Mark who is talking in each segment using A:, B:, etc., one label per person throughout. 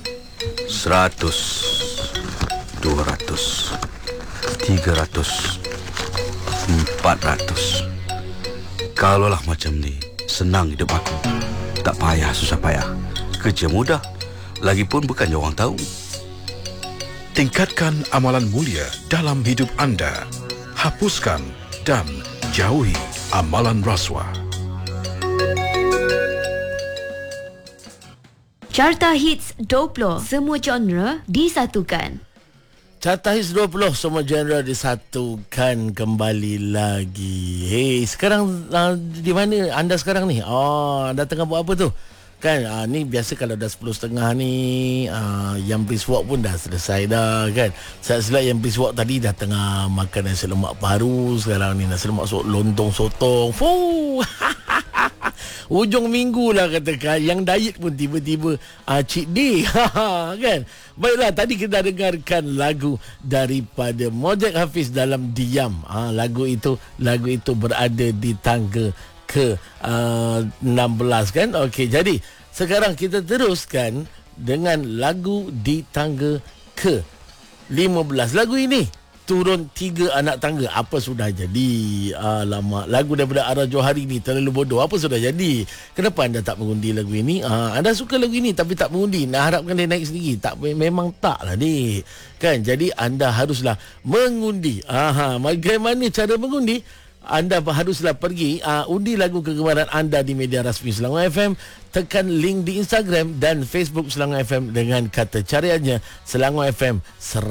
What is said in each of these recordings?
A: 100, 200, 300, 400. Kalaulah macam ni, senang hidup aku. Tak payah susah payah. Kerja mudah. Lagipun bukannya orang tahu.
B: Tingkatkan amalan mulia dalam hidup anda. Hapuskan dan jauhi amalan rasuah.
C: Carta Hits 20, semua genre disatukan.
D: Carta Hits 20, semua genre disatukan kembali lagi. Hey, sekarang di mana anda sekarang ni? Anda tengah buat apa tu? Kan ni biasa kalau dah 10.30 ni yang Brisk Walk pun dah selesai dah kan. Saya silap yang Brisk Walk tadi dah tengah makan nasi lemak baru. Sekarang ni nasi lemak lontong sotong. Fuh. Hujung minggu lah katakan. Yang diet pun tiba-tiba cheat day. Kan. Baiklah, tadi kita dengarkan lagu daripada Mojek Hafiz dalam Diam. Lagu itu berada di tangga ke 16 kan. Okey, jadi sekarang kita teruskan dengan lagu di tangga ke 15. Lagu ini turun 3 anak tangga. Apa sudah jadi? Alamak, lagu daripada Ara Johari ni terlalu bodoh. Apa sudah jadi? Kenapa anda tak mengundi lagu ini? Anda suka lagu ini tapi tak mengundi. Nak harapkan dia naik sendiri. Tak, memang tak lah dik. Kan, jadi anda haruslah mengundi. Bagaimana cara mengundi? Anda haruslah pergi undi lagu kegemaran anda di media rasmi Selangor FM. Tekan link di Instagram dan Facebook Selangor FM dengan kata cariannya Selangor FM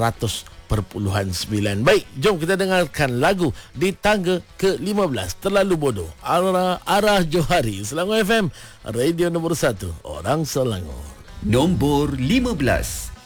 D: 100.9. Baik, jom kita dengarkan lagu di tangga ke-15, Terlalu Bodoh. Ara Johari, Selangor FM, radio nombor 1 orang Selangor.
E: Nombor 15.